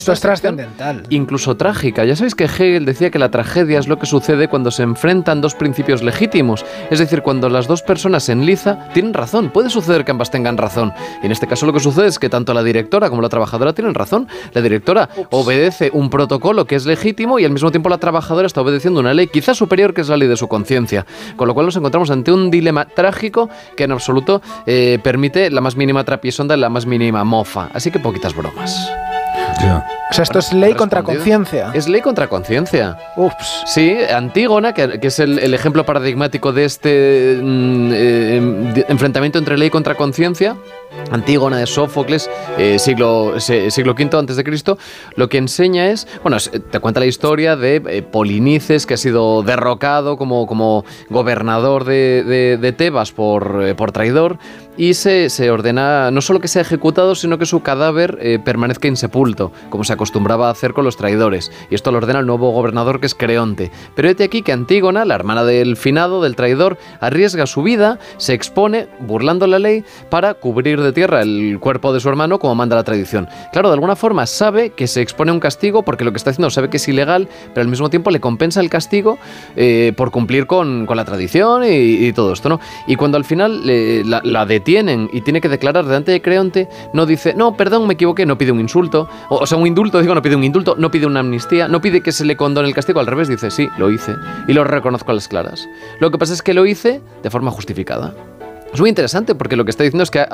Esto es trascendental. Incluso trágica. Ya sabéis que Hegel decía que la tragedia es lo que sucede cuando se enfrentan dos principios legítimos. Es decir, cuando las dos personas en liza tienen razón. Puede suceder que ambas tengan razón. Y en este caso lo que sucede es que tanto la directora como la trabajadora tienen razón. La directora obedece un protocolo que es legítimo y al mismo tiempo la trabajadora está obedeciendo una ley quizás superior, que es la ley de su conciencia. Con lo cual nos encontramos ante un dilema trágico que en absoluto permite la más mínima trapisonda, la más mínima mofa. Así que poquitas bromas. Ya. O sea, esto es ley contra conciencia. Es ley contra conciencia. Ups. Sí, Antígona, que es el ejemplo paradigmático de este enfrentamiento entre ley contra conciencia. Antígona de Sófocles, siglo V antes de Cristo, lo que enseña es, bueno, te cuenta la historia de Polinices, que ha sido derrocado como gobernador de Tebas por traidor, y se ordena no solo que sea ejecutado, sino que su cadáver permanezca insepulto, como se acostumbraba a hacer con los traidores. Y esto lo ordena el nuevo gobernador, que es Creonte. Pero hete aquí que Antígona, la hermana del finado, del traidor, arriesga su vida, se expone, burlando la ley, para cubrir de tierra el cuerpo de su hermano, como manda la tradición. Claro, de alguna forma sabe que se expone a un castigo, porque lo que está haciendo sabe que es ilegal, pero al mismo tiempo le compensa el castigo por cumplir con la tradición y todo esto, ¿no? Y cuando al final la detienen y tiene que declarar delante de Creonte, no dice, no, perdón, me equivoqué, no pide un insulto, o sea, un indulto, no pide un indulto, no pide una amnistía, no pide que se le condone el castigo, al revés, dice, sí, lo hice y lo reconozco a las claras. Lo que pasa es que lo hice de forma justificada. Es muy interesante porque lo que está diciendo es que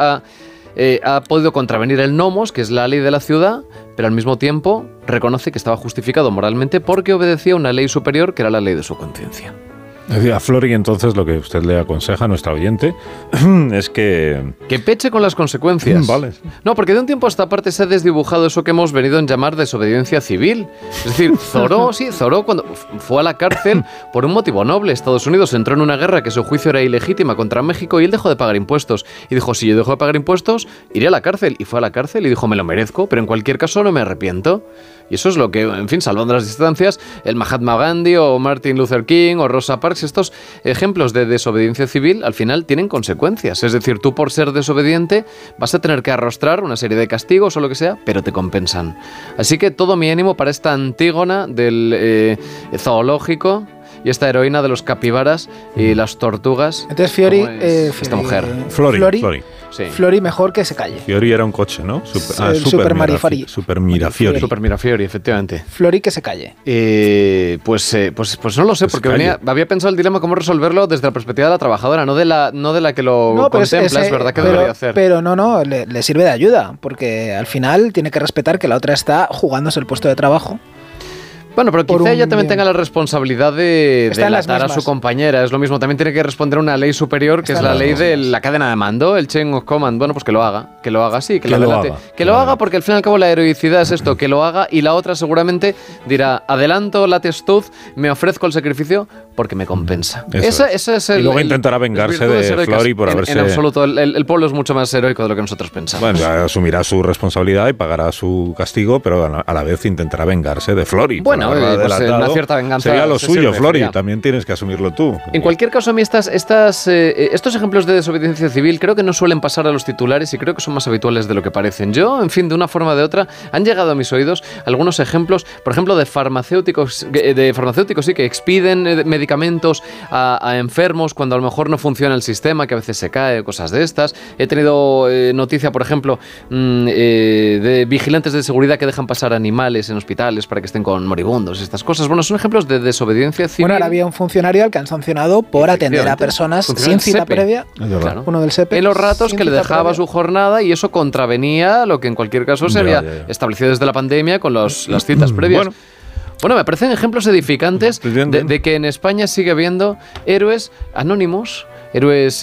ha podido contravenir el nomos, que es la ley de la ciudad, pero al mismo tiempo reconoce que estaba justificado moralmente porque obedecía una ley superior, que era la ley de su conciencia. A Flori, entonces, lo que usted le aconseja a nuestra oyente es que peche con las consecuencias. Vale. No, porque de un tiempo a esta parte se ha desdibujado eso que hemos venido a llamar desobediencia civil. Es decir, Zoró cuando fue a la cárcel por un motivo noble. Estados Unidos entró en una guerra que a su juicio era ilegítima contra México y él dejó de pagar impuestos. Y dijo, si yo dejo de pagar impuestos, iré a la cárcel. Y fue a la cárcel y dijo, me lo merezco, pero en cualquier caso no me arrepiento. Y eso es lo que, en fin, salvando las distancias, el Mahatma Gandhi o Martin Luther King o Rosa Parks, estos ejemplos de desobediencia civil al final tienen consecuencias. Es decir, tú por ser desobediente vas a tener que arrostrar una serie de castigos o lo que sea, pero te compensan. Así que todo mi ánimo para esta Antígona del zoológico y esta heroína de los capibaras y las tortugas. Entonces Fiori, esta mujer. Flori. Sí. Flori mejor que se calle. Fiori era un coche, ¿no? Super Mirafiori. Super Mirafiori. Super Mirafiori, efectivamente. Flori que se calle. Pues no lo sé, porque había pensado el dilema cómo resolverlo desde la perspectiva de la trabajadora, no de la que lo contempla, es verdad que debería hacer. Pero no, le sirve de ayuda, porque al final tiene que respetar que la otra está jugándose el puesto de trabajo. Bueno, pero quizá ella también tenga la responsabilidad de delatar a su compañera. Es lo mismo, también tiene que responder a una ley superior, que es la ley de la cadena de mando, el chain of command. Bueno, pues que lo haga, sí, que lo delate. Que lo haga, porque al fin y al cabo la heroicidad es esto, que lo haga, y la otra seguramente dirá, adelanto la testuz, me ofrezco el sacrificio porque me compensa. Ese es el... Y luego intentará vengarse de Flori por haberse... En absoluto, el pueblo es mucho más heroico de lo que nosotros pensamos. Bueno, asumirá su responsabilidad y pagará su castigo, pero a la vez intentará vengarse de Flori. Bueno, pues una cierta venganza sería lo suyo, Flori, también tienes que asumirlo tú. En cualquier caso, a mí estos ejemplos de desobediencia civil creo que no suelen pasar a los titulares y creo que son más habituales de lo que parecen. Yo, en fin, de una forma o de otra, han llegado a mis oídos algunos ejemplos, por ejemplo, de farmacéuticos sí, que expiden medicamentos a enfermos cuando a lo mejor no funciona el sistema, que a veces se cae, cosas de estas. He tenido noticia, por ejemplo, de vigilantes de seguridad que dejan pasar animales en hospitales para que estén con moribundos, estas cosas. Bueno, son ejemplos de desobediencia civil. Bueno, ahora había un funcionario al que han sancionado por atender a personas sin cita previa. Claro. Uno del SEPE. En los ratos que le dejaba su jornada, y eso contravenía lo que en cualquier caso se había establecido desde la pandemia con las citas previas. Bueno, me parecen ejemplos edificantes de que en España sigue habiendo héroes anónimos, héroes,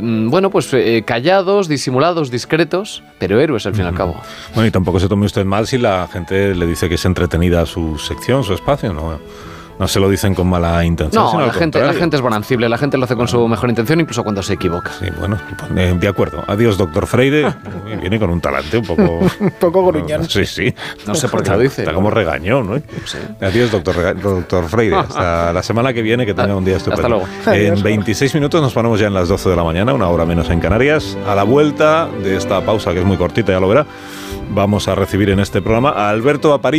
callados, disimulados, discretos, pero héroes al fin y al cabo. Bueno, y tampoco se tome usted mal si la gente le dice que es entretenida su sección, su espacio, no se lo dicen con mala intención. No, la gente es bonancible, la gente lo hace con su mejor intención, incluso cuando se equivoca. Sí, bueno, de acuerdo. Adiós, doctor Freire. Viene con un talante un poco gruñón. Sí. No sé por qué lo dice. Está como regañón, ¿no? Sí. Adiós, doctor Freire. Hasta la semana que viene, que tenga un día estupendo. Hasta luego. En 26 minutos nos ponemos ya en las 12 de la mañana, una hora menos en Canarias. A la vuelta de esta pausa, que es muy cortita, ya lo verá, vamos a recibir en este programa a Alberto Aparicio.